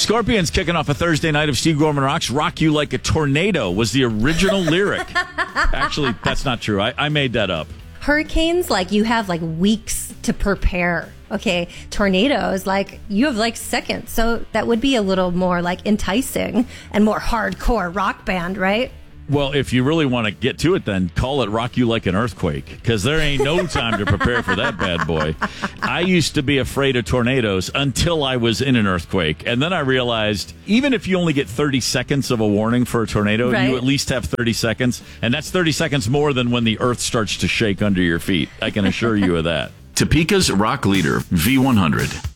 Scorpions kicking off a Thursday night of Steve Gorman Rocks. Rock You Like a Tornado was the original lyric. Actually, that's not true. I made that up. Hurricanes, like, you have like weeks to prepare. Okay, tornadoes, like, you have like seconds. So that would be a little more like enticing and more hardcore rock band, right? Well, if you really want to get to it, then call it Rock You Like an Earthquake, because there ain't no time to prepare for that bad boy. I used to be afraid of tornadoes until I was in an earthquake. And then I realized, even if you only get 30 seconds of a warning for a tornado, right, you at least have 30 seconds. And that's 30 seconds more than when the earth starts to shake under your feet. I can assure you of that. Topeka's rock leader, V100.